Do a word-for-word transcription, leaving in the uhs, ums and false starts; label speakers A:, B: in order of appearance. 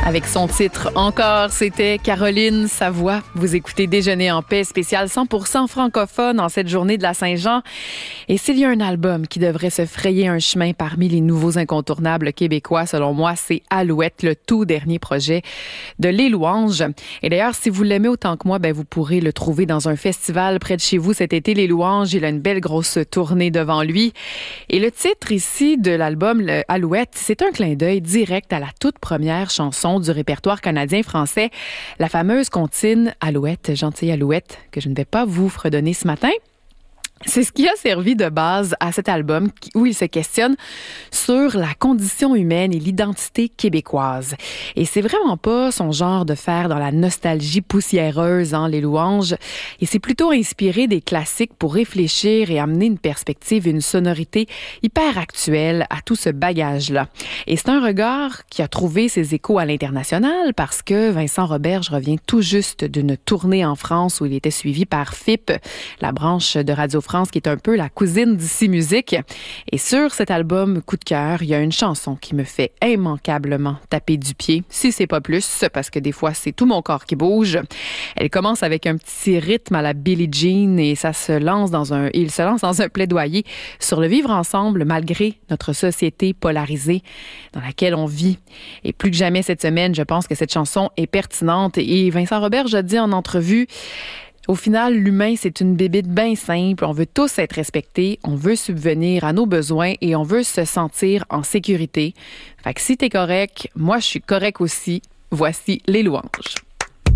A: Avec son titre « Encore », c'était Caroline Savoie. Vous écoutez Déjeuner en paix, spécial cent pour cent francophone en cette journée de la Saint-Jean. Et s'il y a un album qui devrait se frayer un chemin parmi les nouveaux incontournables québécois, selon moi, c'est Alouette, le tout dernier projet de Les Louanges. Et d'ailleurs, si vous l'aimez autant que moi, ben vous pourrez le trouver dans un festival près de chez vous cet été, Les Louanges. Il a une belle grosse tournée devant lui. Et le titre ici de l'album le Alouette, c'est un clin d'œil direct à la toute première chanson du répertoire canadien-français, la fameuse comptine Alouette, gentille Alouette, que je ne vais pas vous fredonner ce matin. C'est ce qui a servi de base à cet album où il se questionne sur la condition humaine et l'identité québécoise. Et c'est vraiment pas son genre de faire dans la nostalgie poussiéreuse, hein, Les Louanges. Et c'est plutôt inspiré des classiques pour réfléchir et amener une perspective, une sonorité hyper actuelle à tout ce bagage-là. Et c'est un regard qui a trouvé ses échos à l'international parce que Vincent Roberge revient tout juste d'une tournée en France où il était suivi par F I P, la branche de Radio France qui est un peu la cousine d'Ici Musique. Et sur cet album Coup de cœur, il y a une chanson qui me fait immanquablement taper du pied, si c'est pas plus, parce que des fois, c'est tout mon corps qui bouge. Elle commence avec un petit rythme à la Billie Jean et ça se lance dans un, il se lance dans un plaidoyer sur le vivre ensemble malgré notre société polarisée dans laquelle on vit. Et plus que jamais cette semaine, je pense que cette chanson est pertinente. Et Vincent Roberge a dit en entrevue: au final, l'humain, c'est une bébite bien simple. On veut tous être respectés, on veut subvenir à nos besoins et on veut se sentir en sécurité. Fait que si t'es correct, moi, je suis correct aussi. Voici Les Louanges.